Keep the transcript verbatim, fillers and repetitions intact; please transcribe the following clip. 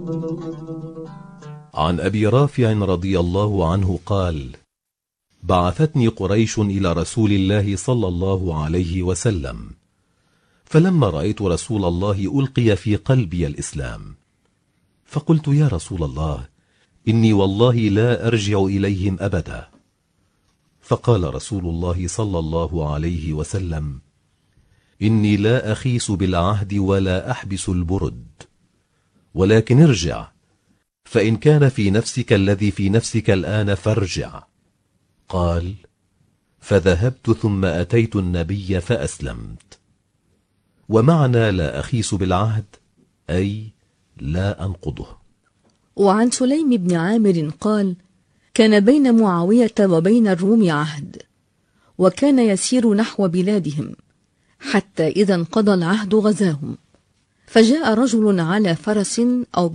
عن أبي رافع رضي الله عنه قال: بعثتني قريش إلى رسول الله صلى الله عليه وسلم، فلما رأيت رسول الله ألقي في قلبي الإسلام، فقلت: يا رسول الله، إني والله لا أرجع إليهم أبدا. فقال رسول الله صلى الله عليه وسلم: إني لا أخيس بالعهد ولا أحبس البرد، ولكن ارجع، فإن كان في نفسك الذي في نفسك الآن فارجع. قال: فذهبت ثم أتيت النبي فأسلمت. ومعنى لا أخيس بالعهد أي لا أنقضه. وعن سليم بن عامر قال: كان بين معاوية وبين الروم عهد، وكان يسير نحو بلادهم، حتى إذا انقضى العهد غزاهم، فجاء رجل على فرس أو